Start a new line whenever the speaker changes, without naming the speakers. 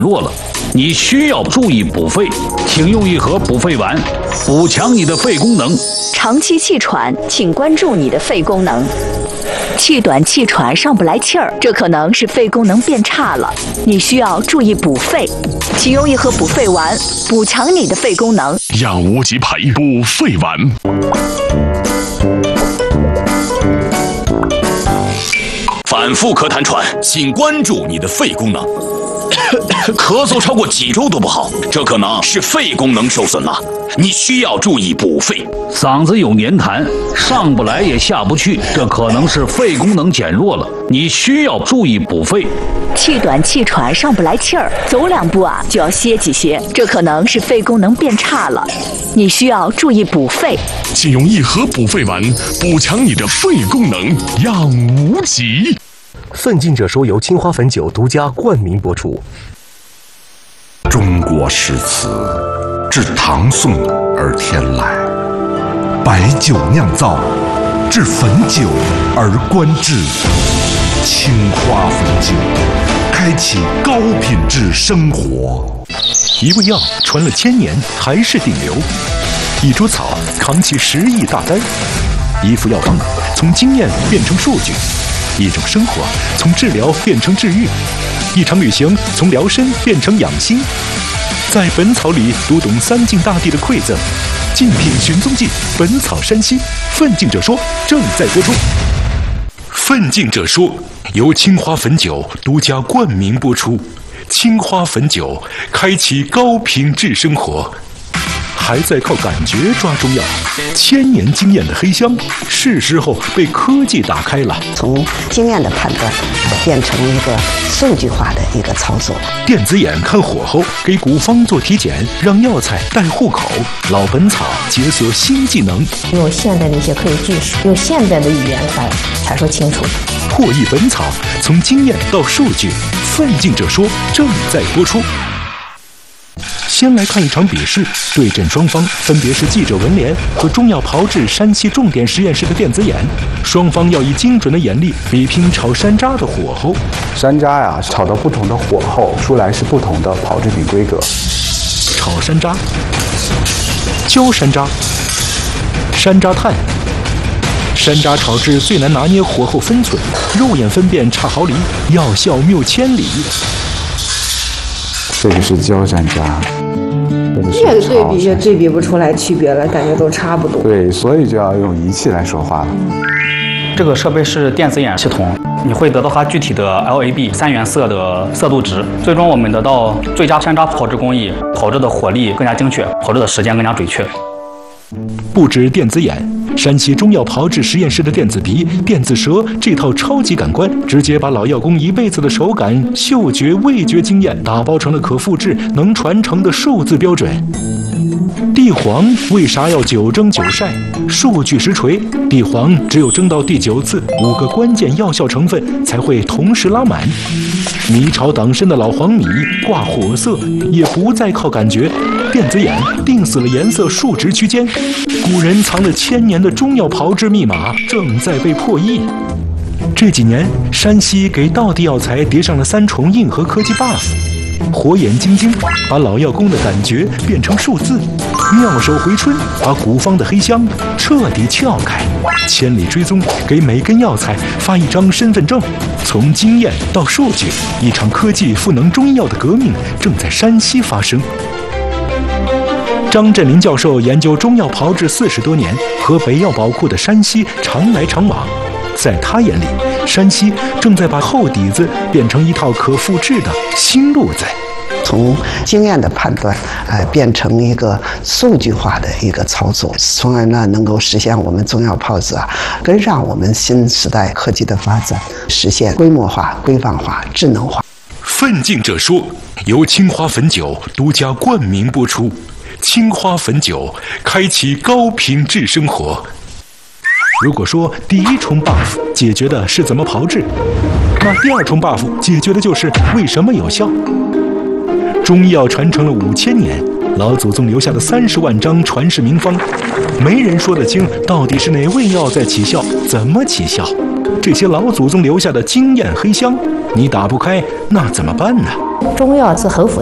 弱了，你需要注意补肺，请用一盒补肺丸，补强你的肺功能。
长期气喘，请关注你的肺功能。气短气喘上不来气儿，这可能是肺功能变差了，你需要注意补肺，请用一盒补肺丸，补强你的肺功能。
让无极牌补肺丸。
反复咳痰喘，请关注你的肺功能。咳嗽超过几周都不好，这可能是肺功能受损了，你需要注意补肺。
嗓子有黏痰，上不来也下不去，这可能是肺功能减弱了，你需要注意补肺。
气短气喘上不来气儿，走2步就要歇几歇，这可能是肺功能变差了，你需要注意补肺。
请用一盒补肺丸，补强你的肺功能，让无极。
奋进者说由青花汾酒独家冠名播出。
中国诗词自唐宋而天来，白酒酿造，至汾酒而观之。青花汾酒，开启高品质生活。
一味药传了1000年还是顶流，一株草扛起10亿大单，一副药方从经验变成数据，一种生活从治疗变成治愈，一场旅行从疗身变成养心。在本草里读懂3晋大帝的馈赠，竞品寻踪记，本草山西，奋进者说正在播出。奋进者说由青花汾酒独家冠名播出。青花汾酒，开启高品质生活。还在靠感觉抓中药，1000年经验的黑箱，是时候被科技打开了。
从经验的判断变成一个数据化的一个操作。
电子眼看火候，给古方做体检，让药材带户口。老本草解锁新技能，
用现代的一些科学技术，用现代的语言才说清楚。
破译本草，从经验到数据，奋进者说正在播出。先来看一场比试，对阵双方分别是记者文联和中药炮制山西重点实验室的电子眼，双方要以精准的眼力比拼炒山楂的火候。
山楂呀，炒到不同的火候，出来是不同的炮制品规格。
炒山楂、焦山楂、山楂炭。山楂炒制最难拿捏火候分寸，肉眼分辨差毫厘，药效谬千里。
这个是焦山楂，
这个对比也对比不出来区别了，感觉都差不多。
对，所以就要用仪器来说话了。
这个设备是电子眼系统，你会得到它具体的 LAB 3原色的色度值，最终我们得到最佳山楂炮制工艺，炮制的火力更加精确，炮制的时间更加准确。
不止电子眼，山西中药炮制实验室的电子鼻、电子舌这套超级感官，直接把老药工一辈子的手感、嗅觉、味觉经验打包成了可复制、能传承的数字标准。地黄为啥要9蒸9晒？数据实锤，地黄只有蒸到第9次，5个关键药效成分才会同时拉满。米炒党参的老黄米挂火色，也不再靠感觉，电子眼定死了颜色数值区间。古人藏了1000年的中药炮制密码正在被破译。这几年，山西给道地药材叠上了3重硬核科技 buff。火眼金睛，把老药工的感觉变成数字；妙手回春，把古方的黑箱彻底撬开。千里追踪，给每根药材发一张身份证。从经验到数据，一场科技赋能中医药的革命正在山西发生。张振林教授研究中药炮制40多年，和北药宝库的山西常来常往。在他眼里，山西正在把厚底子变成一套可复制的新路子。
从经验的判断，变成一个数据化的一个操作，从而呢能够实现我们中药炮制跟上我们新时代科技的发展，实现规模化、规范化、智能化。
奋进者说由青花汾酒独家冠名播出。青花汾酒，开启高品质生活。如果说第1重 buff 解决的是怎么炮制，那第2重 buff 解决的就是为什么有效。中医药传承了5000年，老祖宗留下的30万张传世名方，没人说得清到底是哪味药在起效，怎么起效。这些老祖宗留下的经验黑箱，你打不开，那怎么办呢？
中药是很复